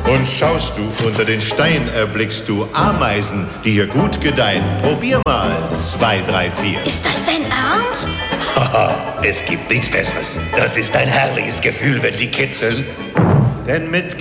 Und schaust du unter den Stein, erblickst du Ameisen, die hier gut gedeihen. Probier mal 2, 3, 4. Ist das dein Ernst? Haha, es gibt nichts Besseres. Das ist ein herrliches Gefühl, wenn die kitzeln. Denn mit